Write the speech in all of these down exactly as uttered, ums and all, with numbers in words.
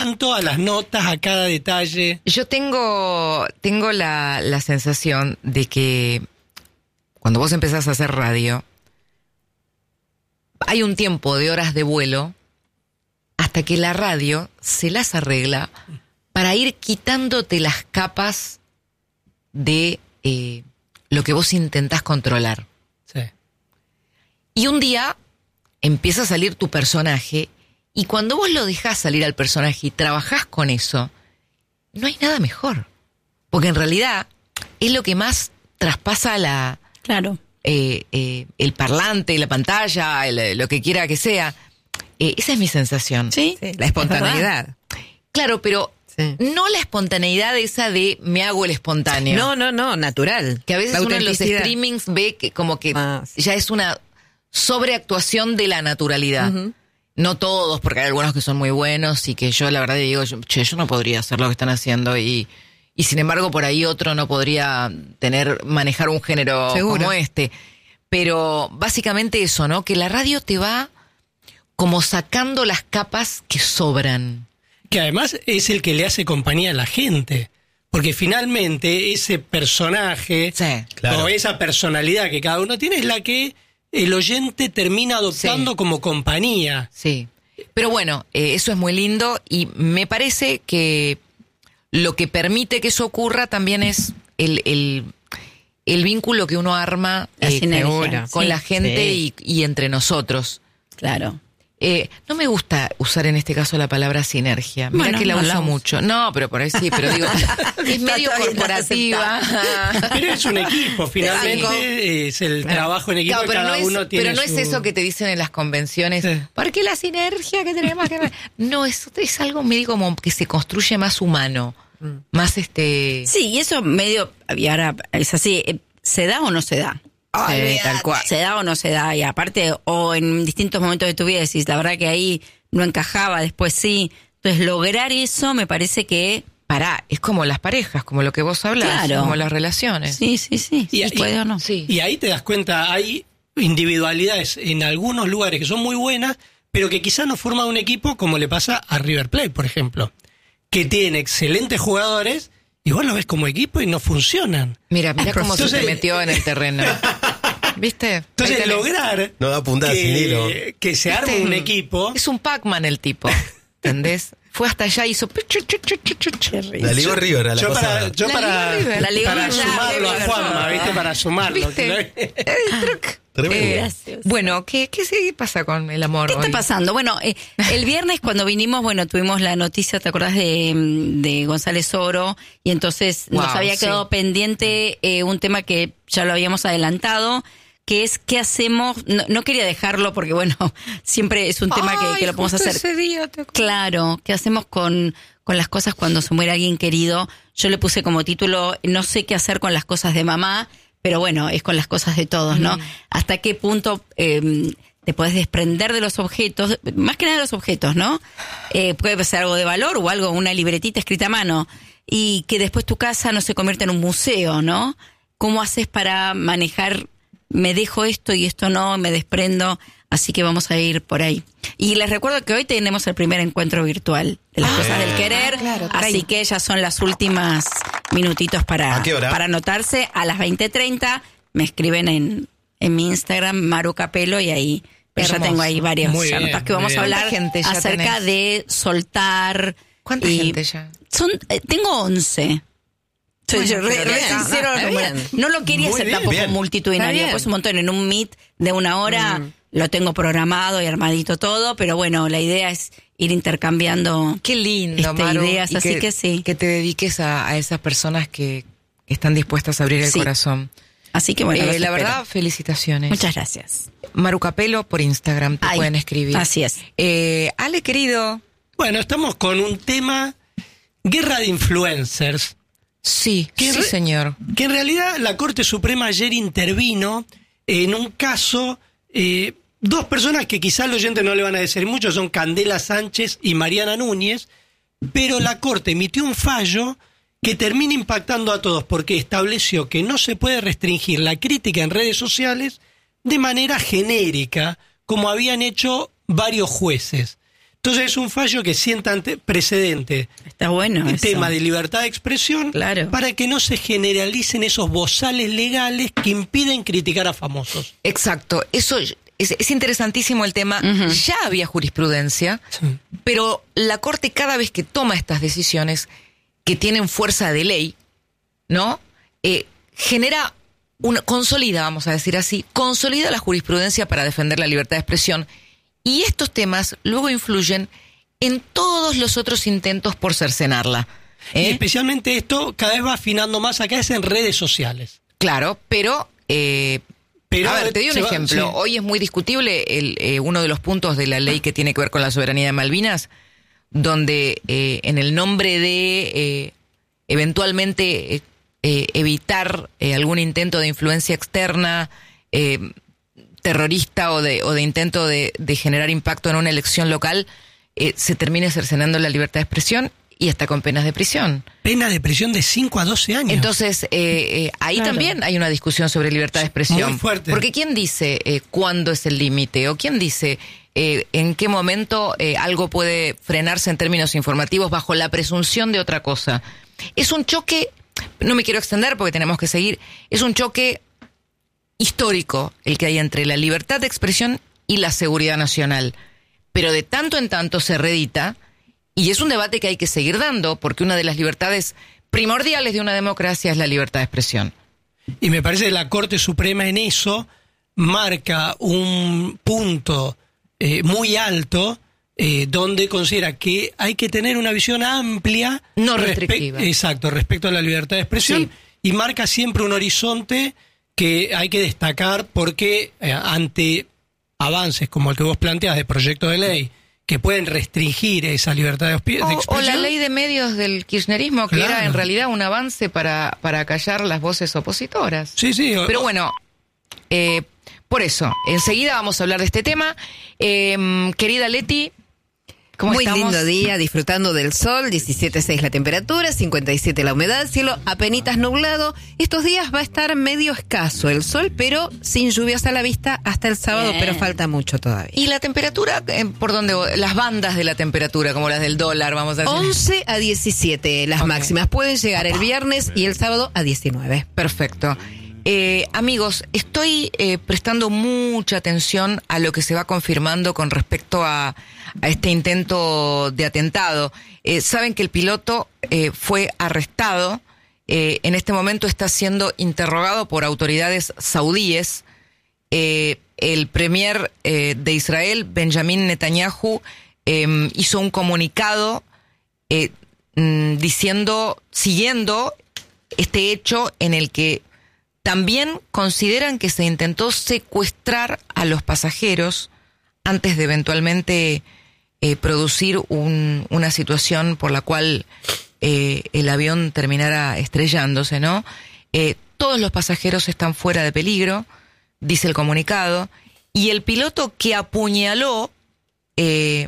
tanto a las notas, a cada detalle. Yo tengo, tengo la, la sensación de que cuando vos empezás a hacer radio, hay un tiempo de horas de vuelo hasta que la radio se las arregla para ir quitándote las capas de eh, lo que vos intentás controlar. Sí. Y un día empieza a salir tu personaje, y cuando vos lo dejás salir al personaje y trabajás con eso, no hay nada mejor. Porque en realidad es lo que más traspasa la... Claro. Eh, eh, el parlante, la pantalla, el, lo que quiera que sea. Eh, esa es mi sensación. Sí, Sí, la espontaneidad. Claro, pero Sí. no la espontaneidad esa de me hago el espontáneo. No, no, no, natural. Que a veces La uno en los autenticidad. streamings ve que como que Ah, sí. ya es una sobreactuación de la naturalidad. Ujú. No todos, porque hay algunos que son muy buenos y que yo la verdad digo, yo, che, yo no podría hacer lo que están haciendo, y, y sin embargo por ahí otro no podría tener, manejar un género Seguro. como este. Pero básicamente eso, ¿no? Que la radio te va como sacando las capas que sobran. Que además es el que le hace compañía a la gente. Porque finalmente ese personaje Sí. Claro. o esa personalidad que cada uno tiene es la que el oyente termina adoptando Sí. como compañía. Sí, pero bueno, eh, eso es muy lindo, y me parece que lo que permite que eso ocurra también es el, el, el vínculo que uno arma La eh, sinergia, con, con sí, la gente sí. y, y entre nosotros. Claro. Eh, no me gusta usar en este caso la palabra sinergia. Mira Bueno, que la no uso la uso. mucho. No, pero por ahí sí, pero digo, es medio Está bien, corporativa. Pero es un equipo, finalmente es el trabajo en equipo. Claro, que pero cada no es, uno tiene pero no su... es eso que te dicen en las convenciones. Sí. ¿Por qué la sinergia que tenemos que... No, es, es algo medio como que se construye más humano. Más este... Sí, y eso medio, y ahora es así, eh, ¿se da o no se da? Sí, tal cual. ¿Se da o no se da? Y aparte, o en distintos momentos de tu vida decís, la verdad que ahí no encajaba, después sí. Entonces, lograr eso me parece que... Pará, es como las parejas, como lo que vos hablas, Claro. como las relaciones. Sí, sí, sí. Y- sí y- puede o no. Sí. Y ahí te das cuenta, hay individualidades en algunos lugares que son muy buenas, pero que quizás no forman un equipo, como le pasa a River Plate, por ejemplo, que tiene excelentes jugadores y vos lo ves como equipo y no funcionan. Mira, mira cómo se Entonces- te metió en el terreno. ¿Viste? Ahí Entonces, tenés. lograr No da puntada sin hilo. que, que se arme ¿Viste? un equipo... Es un Pac-Man el tipo, ¿entendés? Fue hasta allá y hizo... La ligó River a la Yo pasada. para, yo La para, ligó River. La ligó para River. sumarlo a River. Juanma, ¿viste? Para sumarlo. ¿Viste? Tremendo. Eh, Gracioso. bueno, ¿qué, qué se pasa con el amor ¿Qué está hoy? pasando? Bueno, eh, el viernes cuando vinimos, bueno, tuvimos la noticia, ¿te acordás de, de González Oro? Y entonces nos Wow, había quedado sí. pendiente eh, un tema que ya lo habíamos adelantado, que es qué hacemos. No, no quería dejarlo porque, bueno, siempre es un tema que, que lo podemos justo hacer. ese día, ¿te acuerdas? Claro, ¿qué hacemos con, con las cosas cuando se muere alguien querido? Yo le puse como título, no sé qué hacer con las cosas de mamá, pero bueno, es con las cosas de todos, ¿no? ¿Hasta qué punto eh, te podés desprender de los objetos? Más que nada de los objetos, ¿no? Eh, puede ser algo de valor o algo, una libretita escrita a mano, y que después tu casa no se convierta en un museo, ¿no? ¿Cómo haces para manejar, me dejo esto y esto no, me desprendo? Así que vamos a ir por ahí. Y les recuerdo que hoy tenemos el primer encuentro virtual de las cosas del querer, claro, así que ya son las últimas minutitos para, ¿A qué hora? para anotarse. A las veinte treinta me escriben en, en mi Instagram, Maru Capelo, y ahí pero ya Hermoso. tengo ahí varias Muy bien, notas que muy vamos a bien. hablar ¿Cuánta gente ya acerca tenés? de soltar. ¿Cuánta y- gente ya? Son, eh, tengo once. Soy Bueno, yo, re- pero re bien, sincero, está no, bien. no lo quería Muy hacer bien, tampoco bien. multitudinario, Está bien. pues un montón en un meet de una hora Mm. lo tengo programado y armadito todo, pero bueno, la idea es ir intercambiando. Qué lindo, Este, Maru. ideas, Y así que sí. Que te dediques a, a esas personas que están dispuestas a abrir el Sí. corazón. Así que bueno, Eh, los la espero. verdad, felicitaciones. Muchas gracias. Maru Capelo por Instagram, te Ay, pueden escribir. así es. Eh, Ale, querido. Bueno, estamos con un tema, guerra de influencers, Sí, ¿Qué sí, re- señor. que en realidad la Corte Suprema ayer intervino en un caso, eh, dos personas que quizás los oyentes no le van a decir mucho, son Candela Sánchez y Mariana Núñez, pero la Corte emitió un fallo que termina impactando a todos porque estableció que no se puede restringir la crítica en redes sociales de manera genérica, como habían hecho varios jueces. Entonces es un fallo que sienta ante precedente. Está bueno El eso. tema de libertad de expresión, Claro. para que no se generalicen esos bozales legales que impiden criticar a famosos. Exacto, eso es, es interesantísimo el tema. Ujú. Ya había jurisprudencia, Sí. pero la Corte cada vez que toma estas decisiones que tienen fuerza de ley, ¿no? Eh, genera, una, consolida, vamos a decir así, consolida la jurisprudencia para defender la libertad de expresión. Y estos temas luego influyen en todos los otros intentos por cercenarla. Y ¿eh? especialmente esto cada vez va afinando más, acá es en redes sociales. Claro, pero... eh, Pero a ver, te doy un se va- ejemplo. sí. Hoy es muy discutible el, eh, uno de los puntos de la ley que tiene que ver con la soberanía de Malvinas, donde eh, en el nombre de eh, eventualmente eh, eh, evitar eh, algún intento de influencia externa, eh, terrorista o de, o de intento de, de generar impacto en una elección local, eh, se termine cercenando la libertad de expresión y hasta con penas de prisión. Pena de prisión de cinco a doce años. Entonces, eh, eh, ahí Claro. también hay una discusión sobre libertad de expresión. Muy fuerte. Porque ¿quién dice eh, cuándo es el límite? ¿O quién dice eh, en qué momento eh, algo puede frenarse en términos informativos bajo la presunción de otra cosa? Es un choque, no me quiero extender porque tenemos que seguir, es un choque histórico el que hay entre la libertad de expresión y la seguridad nacional. Pero de tanto en tanto se reedita. Y es un debate que hay que seguir dando, porque una de las libertades primordiales de una democracia es la libertad de expresión. Y me parece que la Corte Suprema en eso marca un punto eh, muy alto, eh, donde considera que hay que tener una visión amplia. No respe- restrictiva. Exacto, respecto a la libertad de expresión. Sí. Y marca siempre un horizonte que hay que destacar porque eh, ante avances como el que vos planteás de proyecto de ley, que pueden restringir esa libertad de, ospi- de O, expresión. o la ley de medios del kirchnerismo, que Claro. era en realidad un avance para, para callar las voces opositoras. Sí, sí. o- Pero bueno, eh, por eso, enseguida vamos a hablar de este tema. Eh, querida Leti, ¿cómo Muy estamos? lindo día, disfrutando del sol, diecisiete punto seis la temperatura, cincuenta y siete la humedad, cielo apenitas nublado. Estos días va a estar medio escaso el sol, pero sin lluvias a la vista hasta el sábado, Bien. pero falta mucho todavía. ¿Y la temperatura? Eh, ¿Por dónde? Las bandas de la temperatura, como las del dólar, vamos a decir. once a diecisiete las Ok. máximas, pueden llegar el viernes y el sábado a diecinueve. Perfecto. Eh, amigos, estoy eh, prestando mucha atención a lo que se va confirmando con respecto a, a este intento de atentado. Eh, saben que el piloto eh, fue arrestado, eh, en este momento está siendo interrogado por autoridades saudíes. Eh, el premier eh, de Israel, Benjamin Netanyahu, eh, hizo un comunicado eh, mm, diciendo, siguiendo este hecho en el que también consideran que se intentó secuestrar a los pasajeros antes de eventualmente eh, producir un, una situación por la cual eh, el avión terminara estrellándose, ¿no? Eh, todos los pasajeros están fuera de peligro, dice el comunicado, y el piloto que apuñaló eh,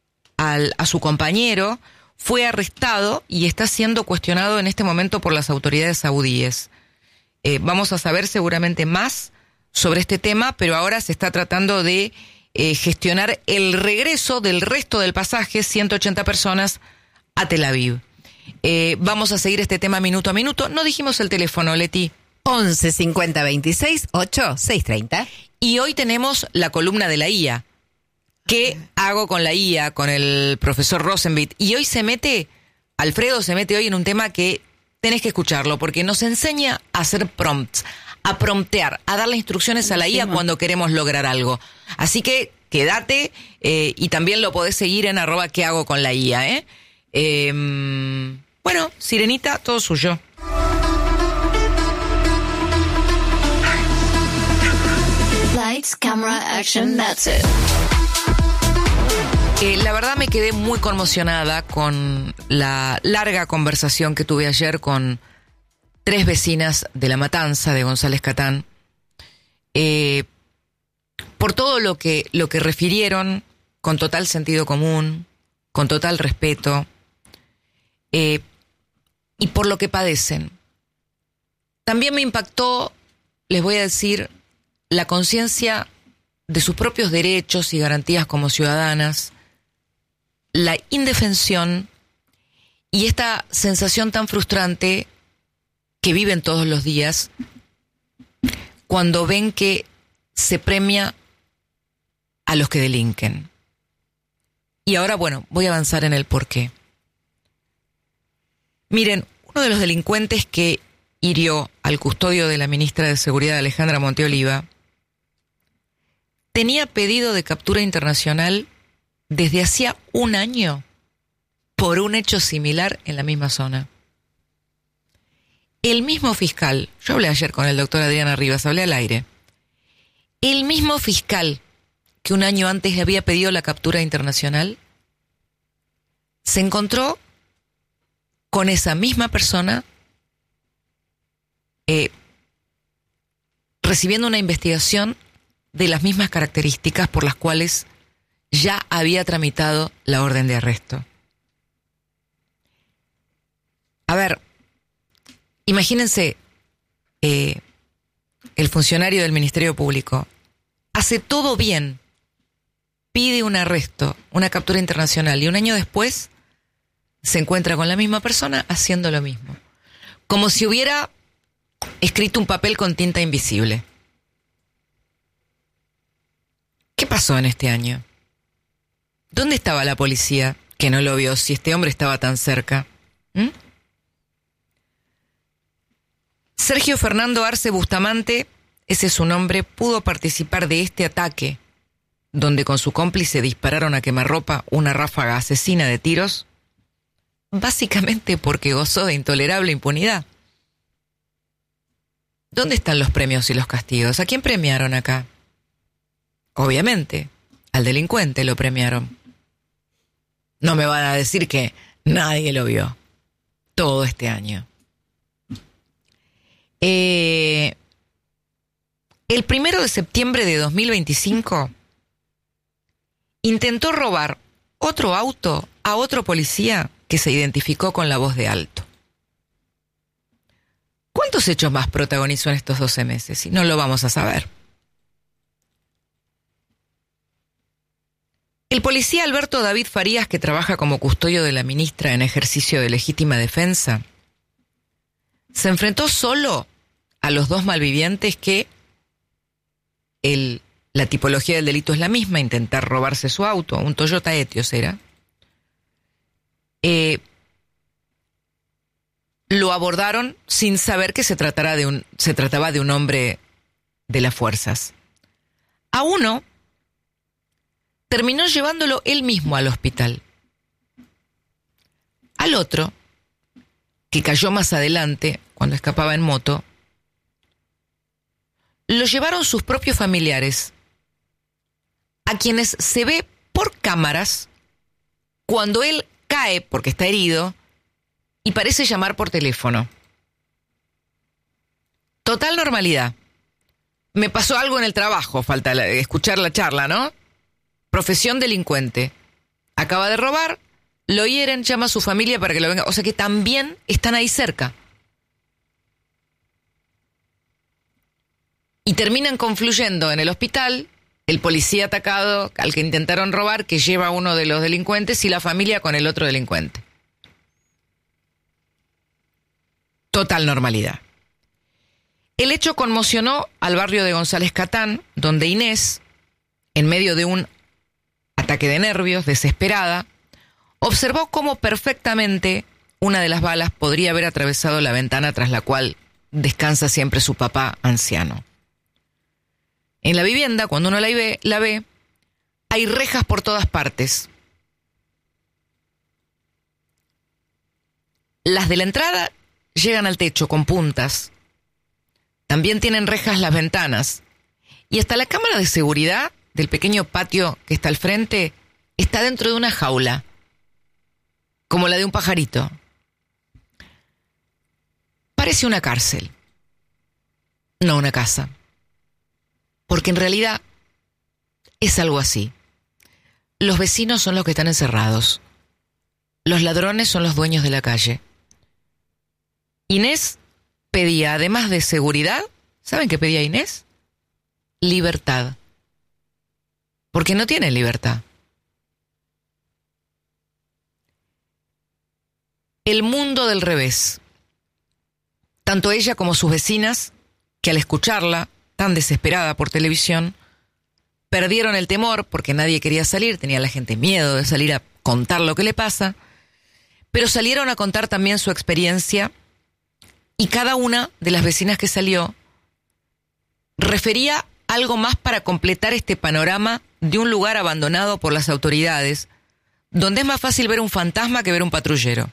al, a su compañero fue arrestado y está siendo cuestionado en este momento por las autoridades saudíes. Eh, vamos a saber seguramente más sobre este tema, pero ahora se está tratando de eh, gestionar el regreso del resto del pasaje, ciento ochenta personas, a Tel Aviv. Eh, vamos a seguir este tema minuto a minuto. No dijimos el teléfono, Leti. once cincuenta veintiséis ocho seis treinta. Y hoy tenemos la columna de la I A. ¿Qué hago con la I A, con el profesor Rosenblit? Y hoy se mete, Alfredo se mete hoy en un tema que tenés que escucharlo, porque nos enseña a hacer prompts, a promptear, a darle instrucciones a la I A cuando queremos lograr algo. Así que quédate eh, y también lo podés seguir en arroba qué hago con la I A, ¿eh? Eh, bueno, Sirenita, todo suyo. Lights, camera, action, that's it. Eh, la verdad me quedé muy conmocionada con la larga conversación que tuve ayer con tres vecinas de La Matanza, de González Catán, eh, por todo lo que, lo que refirieron con total sentido común, con total respeto, eh, y por lo que padecen. También me impactó, les voy a decir, la conciencia de sus propios derechos y garantías como ciudadanas, la indefensión y esta sensación tan frustrante que viven todos los días cuando ven que se premia a los que delinquen. Y ahora, bueno, voy a avanzar en el porqué. Miren, uno de los delincuentes que hirió al custodio de la ministra de Seguridad, Alejandra Monteoliva, tenía pedido de captura internacional desde hacía un año por un hecho similar en la misma zona. El mismo fiscal, yo hablé ayer con el doctor Adriana Rivas, hablé al aire, el mismo fiscal que un año antes le había pedido la captura internacional, se encontró con esa misma persona eh, recibiendo una investigación de las mismas características por las cuales ya había tramitado la orden de arresto. A ver, imagínense, eh, el funcionario del Ministerio Público hace todo bien, pide un arresto, una captura internacional, y un año después se encuentra con la misma persona haciendo lo mismo. Como si hubiera escrito un papel con tinta invisible. ¿Qué pasó en este año? ¿Dónde estaba la policía que no lo vio si este hombre estaba tan cerca? ¿Mm? Sergio Fernando Arce Bustamante, ese es su nombre, pudo participar de este ataque, donde con su cómplice dispararon a quemarropa una ráfaga asesina de tiros, básicamente porque gozó de intolerable impunidad. ¿Dónde están los premios y los castigos? ¿A quién premiaron acá? Obviamente, al delincuente lo premiaron. No me van a decir que nadie lo vio todo este año. Eh, el primero de septiembre de dos mil veinticinco intentó robar otro auto a otro policía que se identificó con la voz de alto. ¿Cuántos hechos más protagonizó en estos doce meses? Y no lo vamos a saber. El policía Alberto David Farías, que trabaja como custodio de la ministra en ejercicio de legítima defensa, se enfrentó solo a los dos malvivientes que el, la tipología del delito es la misma, intentar robarse su auto, un Toyota Etios era. Eh, lo abordaron sin saber que se, tratara de un, se trataba de un hombre de las fuerzas. A uno terminó llevándolo él mismo al hospital. Al otro, que cayó más adelante, cuando escapaba en moto, lo llevaron sus propios familiares, a quienes se ve por cámaras cuando él cae porque está herido y parece llamar por teléfono. Total normalidad. Me pasó algo en el trabajo, falta la, escuchar la charla, ¿no? Profesión delincuente. Acaba de robar, lo hieren, llama a su familia para que lo venga. O sea que también están ahí cerca. Y terminan confluyendo en el hospital, el policía atacado al que intentaron robar, que lleva a uno de los delincuentes, y la familia con el otro delincuente. Total normalidad. El hecho conmocionó al barrio de González Catán, donde Inés, en medio de un ataque de nervios, desesperada, observó cómo perfectamente una de las balas podría haber atravesado la ventana tras la cual descansa siempre su papá anciano. En la vivienda, cuando uno la ve, la ve, hay rejas por todas partes. Las de la entrada llegan al techo con puntas. También tienen rejas las ventanas. Y hasta la cámara de seguridad del pequeño patio que está al frente está dentro de una jaula, como la de un pajarito. Parece una cárcel, no una casa. Porque en realidad es algo así. Los vecinos son los que están encerrados. Los ladrones son los dueños de la calle. Inés pedía, además de seguridad, ¿saben qué pedía Inés? Libertad. Porque no tiene libertad. el mundo del revés. Tanto ella como sus vecinas, que al escucharla, tan desesperada por televisión, perdieron el temor porque nadie quería salir, tenía la gente miedo de salir a contar lo que le pasa, pero salieron a contar también su experiencia y cada una de las vecinas que salió refería algo más para completar este panorama de un lugar abandonado por las autoridades, donde es más fácil ver un fantasma que ver un patrullero.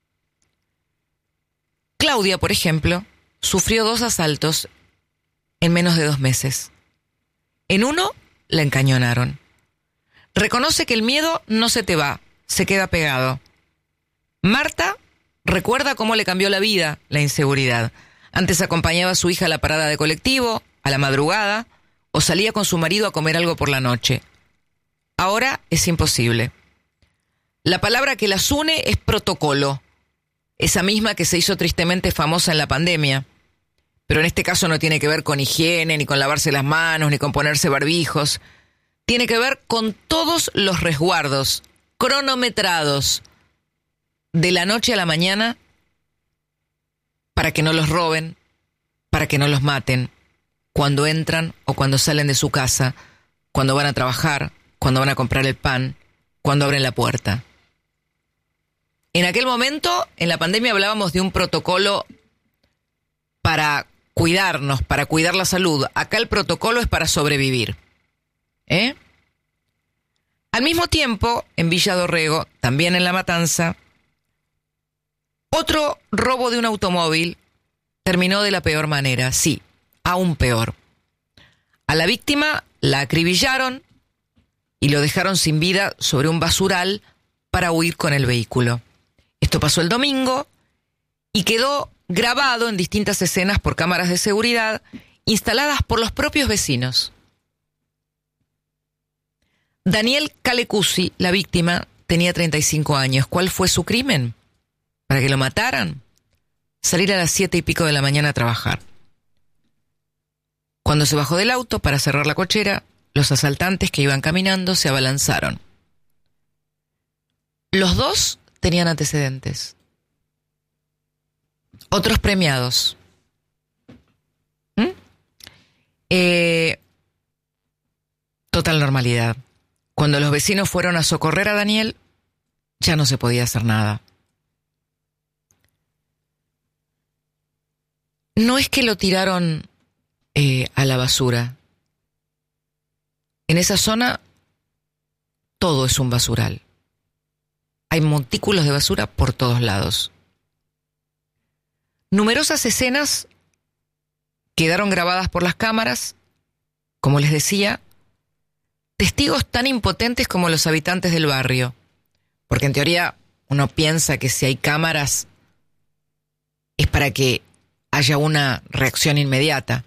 Claudia, por ejemplo, sufrió dos asaltos en menos de dos meses. En uno, la encañonaron. Reconoce que el miedo no se te va, se queda pegado. Marta recuerda cómo le cambió la vida la inseguridad. Antes acompañaba a su hija a la parada de colectivo, a la madrugada, o salía con su marido a comer algo por la noche. Ahora es imposible. La palabra que las une es protocolo, esa misma que se hizo tristemente famosa en la pandemia. Pero en este caso no tiene que ver con higiene, ni con lavarse las manos, ni con ponerse barbijos. Tiene que ver con todos los resguardos cronometrados de la noche a la mañana para que no los roben, para que no los maten, cuando entran o cuando salen de su casa, cuando van a trabajar, cuando van a comprar el pan, cuando abren la puerta. En aquel momento, en la pandemia, hablábamos de un protocolo para cuidarnos, para cuidar la salud. Acá el protocolo es para sobrevivir. ¿Eh? Al mismo tiempo, en Villa Dorrego, también en La Matanza, otro robo de un automóvil terminó de la peor manera. Sí, aún peor. A la víctima la acribillaron y lo dejaron sin vida sobre un basural para huir con el vehículo. Esto pasó el domingo y quedó grabado en distintas escenas por cámaras de seguridad instaladas por los propios vecinos. Daniel Calecuzzi, la víctima, tenía treinta y cinco años. ¿Cuál fue su crimen? ¿Para que lo mataran? Salir a las siete y pico de la mañana a trabajar. Cuando se bajó del auto para cerrar la cochera, los asaltantes que iban caminando se abalanzaron. Los dos tenían antecedentes. Otros premiados. ¿Mm? Eh, total normalidad. Cuando los vecinos fueron a socorrer a Daniel, ya no se podía hacer nada. No es que lo tiraron eh, a la basura. En esa zona todo es un basural. Hay montículos de basura por todos lados. Numerosas escenas quedaron grabadas por las cámaras, como les decía, testigos tan impotentes como los habitantes del barrio, porque en teoría uno piensa que si hay cámaras es para que haya una reacción inmediata.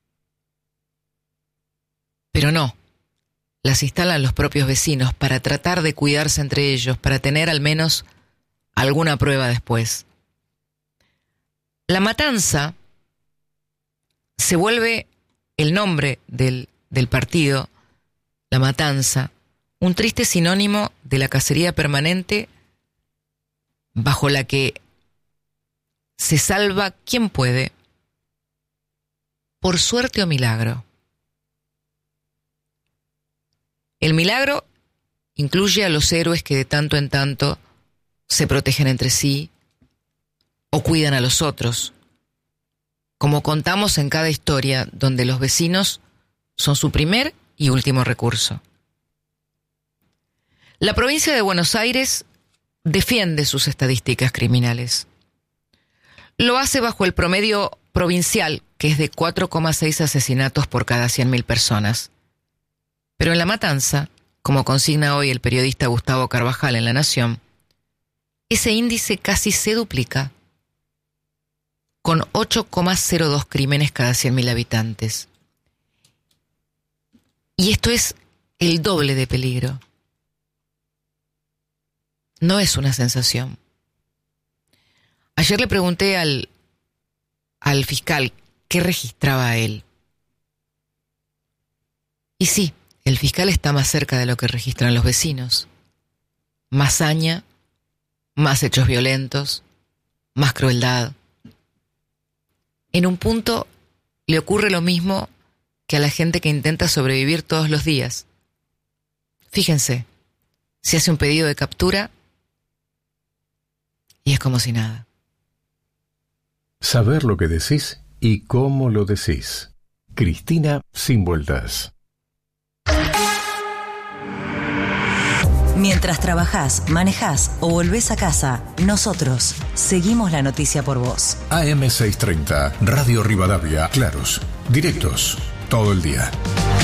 Pero no, las instalan los propios vecinos para tratar de cuidarse entre ellos, para tener al menos alguna prueba después. La Matanza se vuelve el nombre del, del partido, La Matanza, un triste sinónimo de la cacería permanente bajo la que se salva quien puede, por suerte o milagro. El milagro incluye a los héroes que de tanto en tanto se protegen entre sí o cuidan a los otros, como contamos en cada historia donde los vecinos son su primer y último recurso. La provincia de Buenos Aires defiende sus estadísticas criminales. Lo hace bajo el promedio provincial, que es de cuatro coma seis asesinatos por cada cien mil personas. Pero en La Matanza, como consigna hoy el periodista Gustavo Carvajal en La Nación, ese índice casi se duplica, con ocho coma cero dos crímenes cada cien mil habitantes. Y esto es el doble de peligro. No es una sensación. Ayer le pregunté al, al fiscal qué registraba él. Y sí, el fiscal está más cerca de lo que registran los vecinos. Más saña, más hechos violentos, más crueldad. En un punto le ocurre lo mismo que a la gente que intenta sobrevivir todos los días. Fíjense, se hace un pedido de captura y es como si nada. Saber lo que decís y cómo lo decís. Cristina Sin Vueltas. Mientras trabajás, manejás o volvés a casa, nosotros seguimos la noticia por vos. A M seiscientos treinta, Radio Rivadavia, claros, directos, todo el día.